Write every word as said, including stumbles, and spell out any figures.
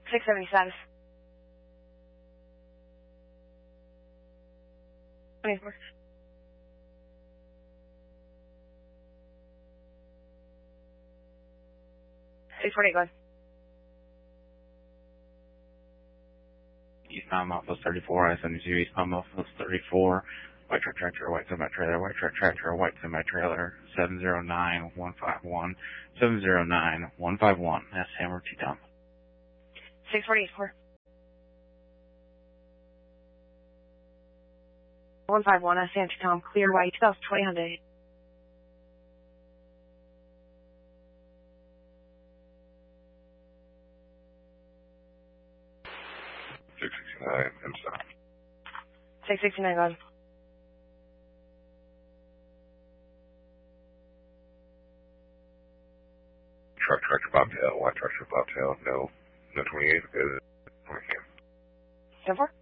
six seventy status. twenty-four. six forty-eight, go ahead. Eastbound Mouthful thirty-four, I seventy-two, eastbound Mouthful thirty-four, white truck tractor, white semi-trailer, white truck tractor, white semi-trailer, seven zero nine one five one, seven zero nine one five one, that's Hammer T-Tom. six forty-eight, four. one five one, that's Sam T-Tom, clear white, twenty twenty Hyundai. six sixty-nine, and south. six sixty-nine, go ahead. Truck tractor bobtail, white tractor bobtail, no, no twenty-eight, good, twenty-eight. ten four.